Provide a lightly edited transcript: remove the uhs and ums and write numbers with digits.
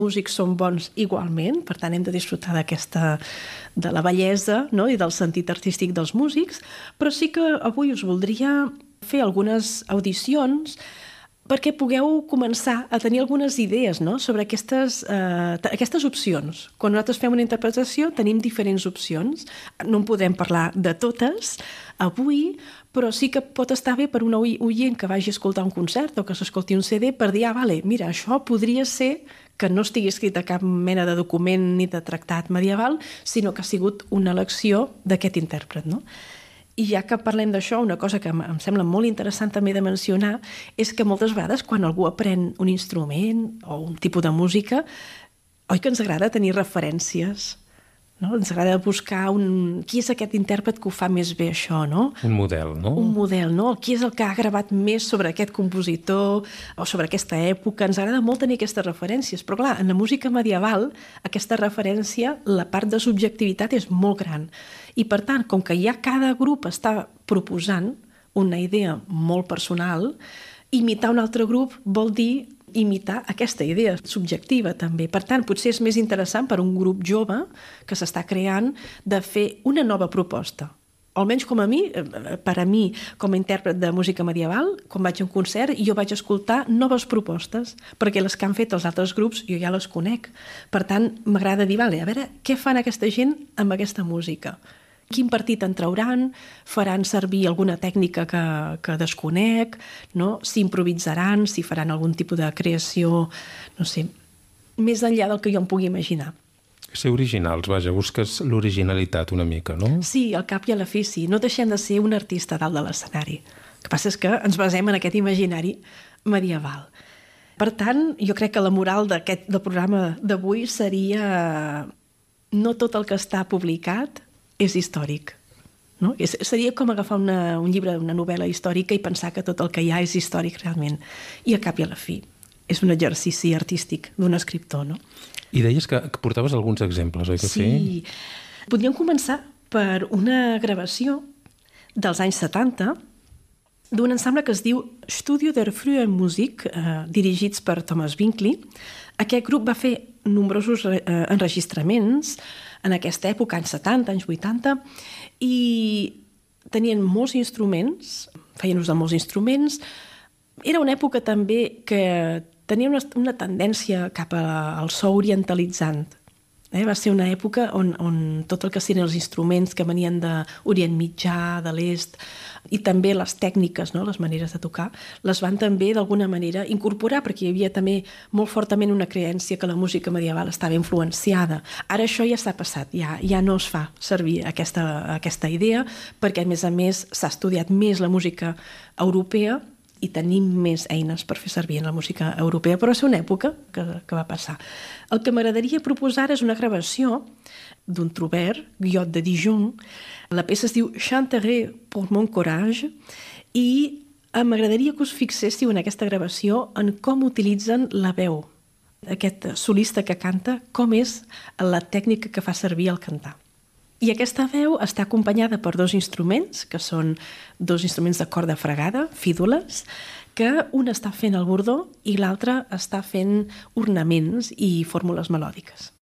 músics són bons igualment, per tant hem de disfrutar de la bellesa, no? I del sentit artístic dels músics, però sí que avui us voldria fer algunes audicions perquè pugueu començar a tenir algunes idees, no? Sobre aquestes opcions. Quan nosaltres fem una interpretació tenim diferents opcions. No en podem parlar de totes avui, però sí que pot estar bé per un oient que vagi a escoltar un concert o que s'escolti un CD per dir, vale, mira, això podria ser que no estigui escrit a cap mena de document ni de tractat medieval, sinó que ha sigut una elecció d'aquest intèrpret, no? I ja que parlem d'això, una cosa que em sembla molt interessant també de mencionar és que moltes vegades quan algú aprèn un instrument o un tipus de música, oi que ens agrada tenir referències, no? Ens agrada buscar qui és aquest intèrpret que ho fa més bé això, no? Un model, no? Un model, no? Qui és el que ha gravat més sobre aquest compositor o sobre aquesta època? Ens agrada molt tenir aquestes referències, però clar, en la música medieval aquesta referència, la part de subjectivitat és molt gran. I per tant, com que ja cada grup està proposant una idea molt personal, imitar un altre grup vol dir imitar aquesta idea subjectiva també. Per tant, potser és més interessant per un grup jove que s'està creant de fer una nova proposta. O almenys com a mi, per a mi, com a intèrpret de música medieval, quan vaig a un concert, jo vaig escoltar noves propostes, perquè les que han fet els altres grups jo ja les conec. Per tant, m'agrada dir, vale, a veure, què fan aquesta gent amb aquesta música? Quin partit en trauran? Faran servir alguna tècnica que desconec? No? Si improvisaran, si faran algun tipus de creació, no sé, més enllà del que jo em pugui imaginar. Ser originals, vaja, busques l'originalitat una mica, no? Sí, al cap i a la fi sí. No deixem de ser un artista dalt de l'escenari. El que passa és que ens basem en aquest imaginari medieval. Per tant, jo crec que la moral del programa d'avui seria no tot el que està publicat és històric. No? Seria com agafar un llibre, una novel·la històrica i pensar que tot el que hi ha és històric realment. I al cap i a la fi és un exercici artístic d'un escriptor, no? I deies que portaves alguns exemples, oi que sí? Sí. Podríem començar per una gravació dels anys 70 d'un ensemble que es diu Studio der frühen Musik, dirigits per Thomas Winkler. Aquest grup va fer nombrosos enregistraments en aquesta època, anys 70, anys 80, i tenien molts instruments, feien ús de molts instruments. Era una època també que tenia una tendència cap al so orientalitzant. Va ser una època on tot el que serien els instruments que venien d'Orient Mitjà, de l'Est, i també les tècniques, no? Les maneres de tocar, les van també d'alguna manera incorporar, perquè hi havia també molt fortament una creença que la música medieval estava influenciada. Ara això ja s'ha passat, ja no es fa servir aquesta idea, perquè a més s'ha estudiat més la música europea i tenim més eines per fer servir en la música europea, però és una època que va passar. El que m'agradaria proposar és una gravació d'un Troubert, Guillot de Dijon. La peça es diu Chanterai pour mon courage, i m'agradaria que us fixéssiu en aquesta gravació en com utilitzen la veu. Aquest solista que canta, com és la tècnica que fa servir al cantar. I aquesta veu està acompanyada per dos instruments, que són dos instruments de corda fregada, fídules, que un està fent el bordó i l'altre està fent ornaments i fórmules melòdiques.